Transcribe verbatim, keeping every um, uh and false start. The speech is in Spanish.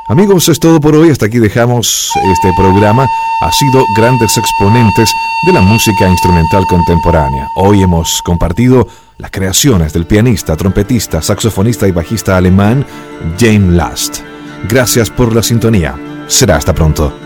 Amigos, es todo por hoy. Hasta aquí dejamos este programa. Ha sido grandes exponentes de la música instrumental contemporánea. Hoy hemos compartido las creaciones del pianista, trompetista, saxofonista y bajista alemán James Last. Gracias por la sintonía. Será hasta pronto.